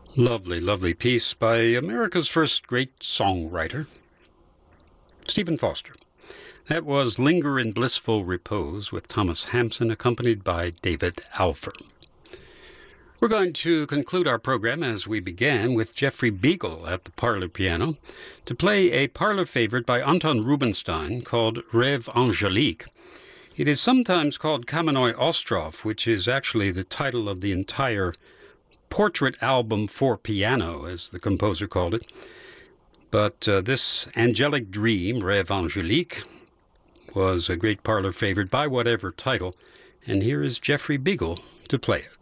Lovely, lovely piece by America's first great songwriter, Stephen Foster. That was Linger in Blissful Repose with Thomas Hampson, accompanied by David Alfer. We're going to conclude our program as we began with Jeffrey Beagle at the parlor piano to play a parlor favorite by Anton Rubinstein called Rêve Angélique. It is sometimes called Kamenoi Ostrov, which is actually the title of the entire portrait album for piano, as the composer called it. But this angelic dream, Rêve Angélique, was a great parlor favorite by whatever title, and here is Jeffrey Beagle to play it.